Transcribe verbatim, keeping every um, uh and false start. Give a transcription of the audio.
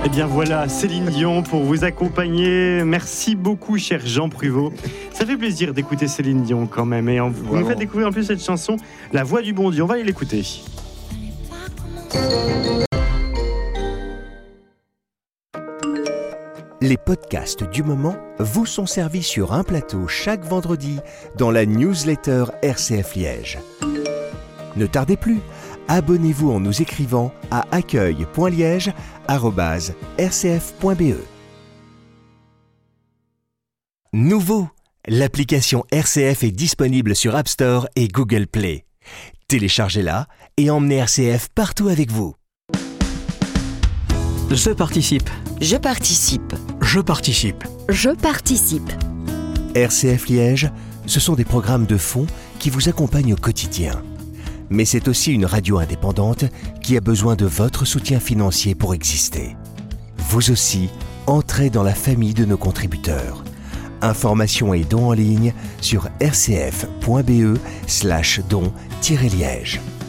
Eh bien voilà, Céline Dion pour vous accompagner. Merci beaucoup, cher Jean Pruvot. Ça fait plaisir d'écouter Céline Dion quand même. Et on, vous nous faites découvrir en plus cette chanson, La Voix du Bon Dieu. On va aller l'écouter. Les podcasts du moment vous sont servis sur un plateau chaque vendredi dans la newsletter R C F Liège. Ne tardez plus, abonnez-vous en nous écrivant à accueil point liège arobase r c f point b e. Nouveau, l'application R C F est disponible sur App Store et Google Play. Téléchargez-la et emmenez R C F partout avec vous. Je participe. Je participe. Je participe. Je participe. R C F Liège, ce sont des programmes de fond qui vous accompagnent au quotidien. Mais c'est aussi une radio indépendante qui a besoin de votre soutien financier pour exister. Vous aussi, entrez dans la famille de nos contributeurs. Informations et dons en ligne sur r c f point b e slash don tiret liège.